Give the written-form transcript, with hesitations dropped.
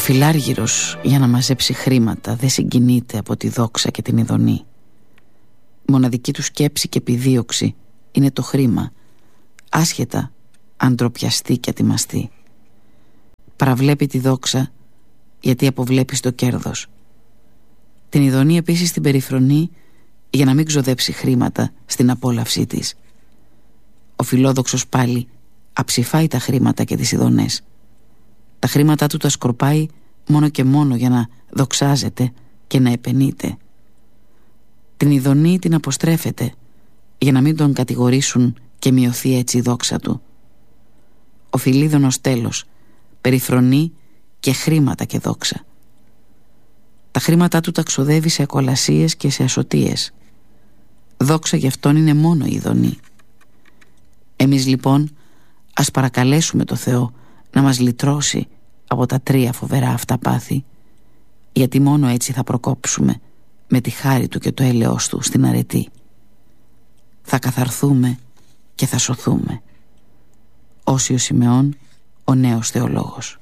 φιλάργυρος για να μαζέψει χρήματα δεν συγκινείται από τη δόξα και την ειδονή. Μοναδική του σκέψη και επιδίωξη είναι το χρήμα, άσχετα αν ντροπιαστεί και ατιμαστεί. Παραβλέπει τη δόξα γιατί αποβλέπει στο κέρδος. Την ειδονή επίσης την περιφρονεί για να μην ξοδέψει χρήματα στην απόλαυσή της. Ο φιλόδοξος πάλι αψηφάει τα χρήματα και τις ειδονές. Τα χρήματά του τα σκορπάει μόνο και μόνο για να δοξάζεται και να επενείται. Την ειδονή την αποστρέφεται για να μην τον κατηγορήσουν και μειωθεί έτσι η δόξα του. Ο φιλίδωνος τέλος περιφρονεί και χρήματα και δόξα. Τα χρήματά του τα ξοδεύει σε ακολασίες και σε ασωτίες. Δόξα γι' αυτόν είναι μόνο η ειδονή. Εμείς λοιπόν ας παρακαλέσουμε το Θεό να μας λυτρώσει από τα τρία φοβερά αυτά πάθη, γιατί μόνο έτσι θα προκόψουμε με τη χάρη του και το έλεος του στην αρετή. Θα καθαρθούμε και θα σωθούμε. Όσιος Σιμεών, ο νέος θεολόγος.